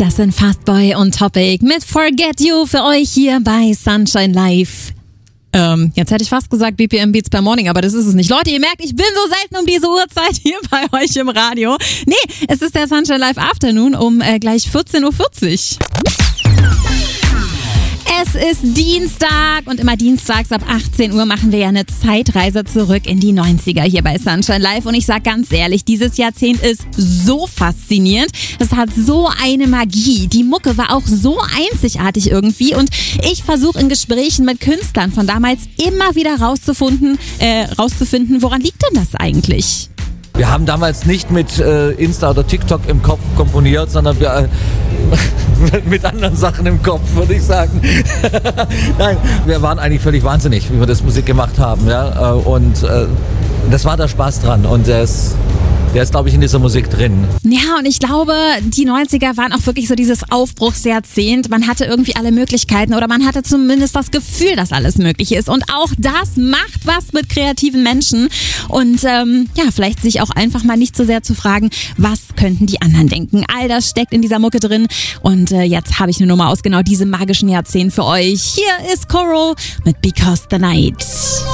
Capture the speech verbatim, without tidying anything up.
Das sind Fastboy und Topic mit Forget You für euch hier bei Sunshine Live. Ähm, jetzt hätte ich fast gesagt B P M Beats per Morning, aber das ist es nicht. Leute, ihr merkt, ich bin so selten um diese Uhrzeit hier bei euch im Radio. Nee, es ist der Sunshine Live Afternoon um äh, gleich vierzehn Uhr vierzig. Es ist Dienstag und immer dienstags ab achtzehn Uhr machen wir ja eine Zeitreise zurück in die neunziger hier bei Sunshine Live. Und ich sag ganz ehrlich, dieses Jahrzehnt ist so faszinierend. Es hat so eine Magie. Die Mucke war auch so einzigartig irgendwie. Und ich versuche in Gesprächen mit Künstlern von damals immer wieder rauszufinden, äh, rauszufinden, woran liegt denn das eigentlich? Wir haben damals nicht mit äh, Insta oder TikTok im Kopf komponiert, sondern wir äh, mit anderen Sachen im Kopf, würde ich sagen. Nein, wir waren eigentlich völlig wahnsinnig, wie wir das Musik gemacht haben. Ja? Und äh, das war der Spaß dran und der ist, der ist, glaube ich, in dieser Musik drin. Ja, und ich glaube, die neunziger waren auch wirklich so dieses Aufbruchsjahrzehnt. Man hatte irgendwie alle Möglichkeiten oder man hatte zumindest das Gefühl, dass alles möglich ist. Und auch das macht was mit kreativen Menschen. Und ähm, ja, vielleicht sich auch einfach mal nicht so sehr zu fragen, was könnten die anderen denken. All das steckt in dieser Mucke drin. Und äh, jetzt habe ich eine Nummer aus genau diesem magischen Jahrzehnt für euch. Hier ist Coral mit Because the Night.